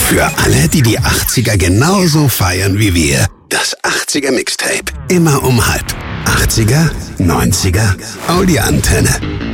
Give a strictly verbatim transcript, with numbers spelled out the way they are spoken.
Für alle, die die achtziger genauso feiern wie wir. Das achtziger Mixtape. Immer um halb. achtziger, neunziger, Audi-Antenne.